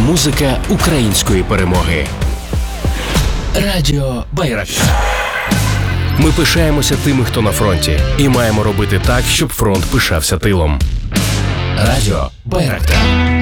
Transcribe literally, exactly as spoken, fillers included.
Музика української перемоги. Радіо Байрактар. Ми пишаємося тими, хто на фронті, і маємо робити так, щоб фронт пишався тилом. Радіо Байрактар.